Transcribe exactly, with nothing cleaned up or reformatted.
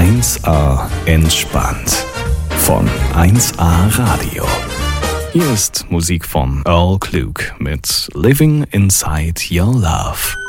eins A entspannt von eins A Radio. Hier ist Musik von Earl Klug mit Living Inside Your Love.